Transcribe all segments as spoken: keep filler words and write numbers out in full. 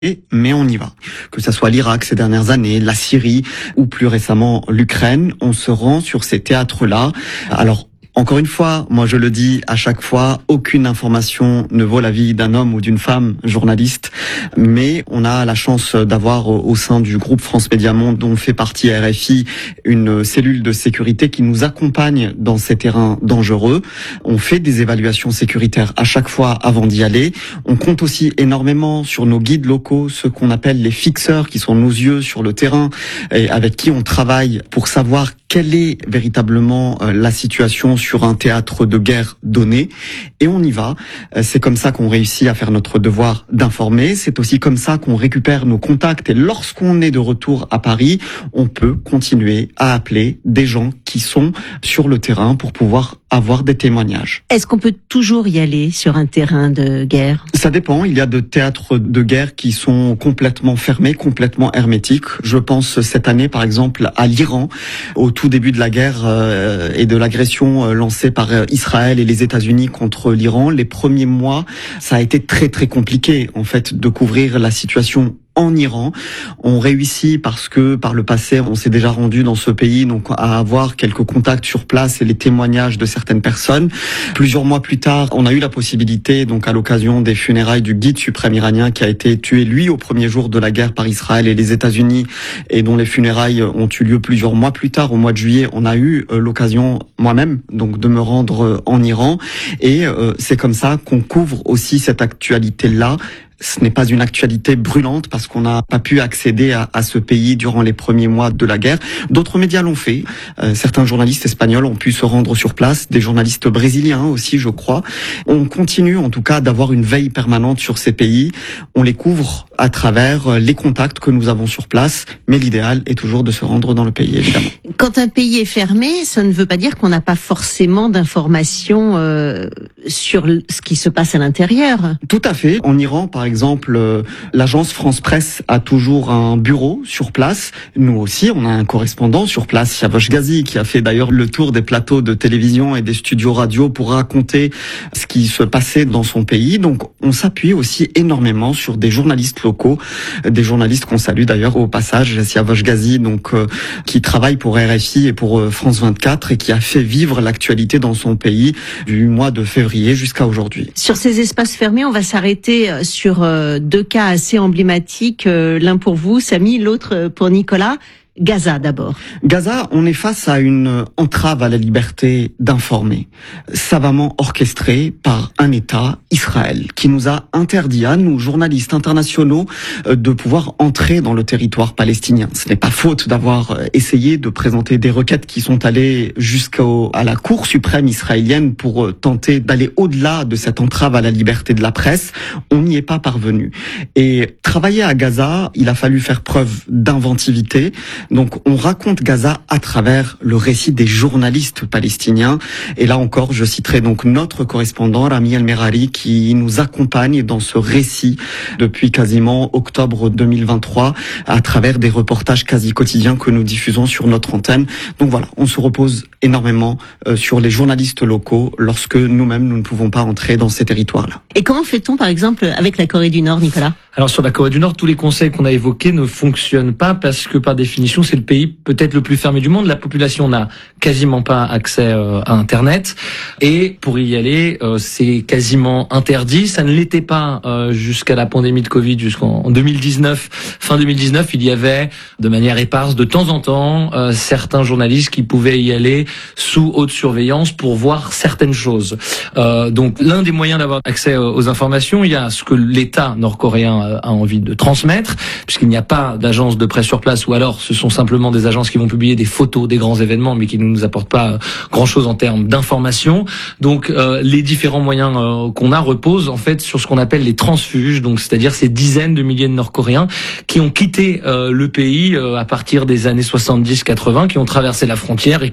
mais on y va. Que ça soit l'Irak ces dernières années, la Syrie ou plus récemment l'Ukraine, on se rend sur ces théâtres-là. Alors, encore une fois, moi je le dis à chaque fois, aucune information ne vaut la vie d'un homme ou d'une femme journaliste, mais on a la chance d'avoir au sein du groupe France Média Monde, dont fait partie R F I, une cellule de sécurité qui nous accompagne dans ces terrains dangereux. On fait des évaluations sécuritaires à chaque fois avant d'y aller. On compte aussi énormément sur nos guides locaux, ceux qu'on appelle les fixeurs, qui sont nos yeux sur le terrain et avec qui on travaille pour savoir quelle est véritablement la situation sur un théâtre de guerre donné, et on y va. C'est comme ça qu'on réussit à faire notre devoir d'informer. C'est aussi comme ça qu'on récupère nos contacts, et lorsqu'on est de retour à Paris, on peut continuer à appeler des gens qui sont sur le terrain pour pouvoir avoir des témoignages. Est-ce qu'on peut toujours y aller sur un terrain de guerre ? Ça dépend. Il y a de théâtres de guerre qui sont complètement fermés, complètement hermétiques. Je pense cette année, par exemple, à l'Iran, au tout début de la guerre euh, et de l'agression euh, lancée par euh, Israël et les États-Unis contre l'Iran. Les premiers mois, ça a été très très compliqué en fait de couvrir la situation en Iran. On réussit parce que par le passé, on s'est déjà rendu dans ce pays, donc à avoir quelques contacts sur place et les témoignages de certaines personnes. Plusieurs mois plus tard, on a eu la possibilité, donc à l'occasion des funérailles du guide suprême iranien qui a été tué lui au premier jour de la guerre par Israël et les États-Unis, et dont les funérailles ont eu lieu plusieurs mois plus tard, au mois de juillet. On a eu l'occasion moi-même donc de me rendre en Iran, et euh, c'est comme ça qu'on couvre aussi cette actualité-là. Ce n'est pas une actualité brûlante parce qu'on n'a pas pu accéder à, à ce pays durant les premiers mois de la guerre. D'autres médias l'ont fait. Euh, certains journalistes espagnols ont pu se rendre sur place, des journalistes brésiliens aussi, je crois. On continue en tout cas d'avoir une veille permanente sur ces pays. On les couvre à travers les contacts que nous avons sur place, mais l'idéal est toujours de se rendre dans le pays, évidemment. Quand un pays est fermé, ça ne veut pas dire qu'on n'a pas forcément d'informations euh, sur ce qui se passe à l'intérieur. Tout à fait. En Iran, par exemple, exemple, euh, l'agence France Presse a toujours un bureau sur place. Nous aussi, on a un correspondant sur place, Siavash Ghazi, qui a fait d'ailleurs le tour des plateaux de télévision et des studios radio pour raconter ce qui se passait dans son pays. Donc, on s'appuie aussi énormément sur des journalistes locaux, des journalistes qu'on salue d'ailleurs au passage, Siavash Ghazi, donc euh, qui travaille pour R F I et pour euh, France vingt-quatre et qui a fait vivre l'actualité dans son pays du mois de février jusqu'à aujourd'hui. Sur ces espaces fermés, on va s'arrêter sur euh, deux cas assez emblématiques, euh, l'un pour vous, Samy, l'autre pour Nicolas. Gaza d'abord. Gaza, on est face à une entrave à la liberté d'informer, savamment orchestrée par un État, Israël, qui nous a interdit à nous, journalistes internationaux, de pouvoir entrer dans le territoire palestinien. Ce n'est pas faute d'avoir essayé de présenter des requêtes qui sont allées jusqu'à la Cour suprême israélienne pour tenter d'aller au-delà de cette entrave à la liberté de la presse. On n'y est pas parvenu. Et travailler à Gaza, il a fallu faire preuve d'inventivité. Donc on raconte Gaza à travers le récit des journalistes palestiniens. Et là encore, je citerai donc notre correspondant, Rami El-Merari, qui nous accompagne dans ce récit depuis quasiment octobre deux mille vingt-trois, à travers des reportages quasi quotidiens que nous diffusons sur notre antenne. Donc voilà, on se repose énormément euh, sur les journalistes locaux lorsque nous-mêmes, nous ne pouvons pas entrer dans ces territoires-là. Et comment fait-on, par exemple, avec la Corée du Nord, Nicolas ? Alors sur la Corée du Nord, tous les conseils qu'on a évoqués ne fonctionnent pas parce que par définition, c'est le pays peut-être le plus fermé du monde. La population n'a quasiment pas accès euh, à Internet, et pour y aller, euh, c'est quasiment interdit. Ça ne l'était pas euh, jusqu'à la pandémie de Covid, jusqu'en deux mille dix-neuf. Fin deux mille dix-neuf, il y avait de manière éparse de temps en temps euh, certains journalistes qui pouvaient y aller sous haute surveillance pour voir certaines choses. Euh, donc l'un des moyens d'avoir accès aux informations, il y a ce que l'État nord-coréen a envie de transmettre, puisqu'il n'y a pas d'agence de presse sur place, ou alors ce sont simplement des agences qui vont publier des photos des grands événements, mais qui ne nous apportent pas grand-chose en termes d'information. Donc euh, les différents moyens euh, qu'on a reposent en fait sur ce qu'on appelle les transfuges, donc c'est-à-dire ces dizaines de milliers de Nord-Coréens qui ont quitté euh, le pays euh, à partir des années soixante-dix quatre-vingts, qui ont traversé la frontière et qui sont soit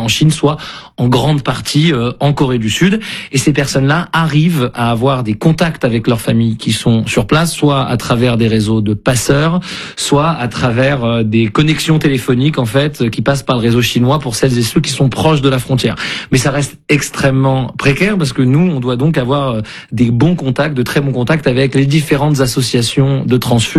en Chine, soit en grande partie euh, en Corée du Sud. Et ces personnes-là arrivent à avoir des contacts avec leurs familles qui sont sur place, soit à travers des réseaux de passeurs, soit à travers euh, des connexions téléphoniques en fait qui passent par le réseau chinois pour celles et ceux qui sont proches de la frontière. Mais ça reste extrêmement précaire parce que nous, on doit donc avoir des bons contacts, de très bons contacts avec les différentes associations de transfuges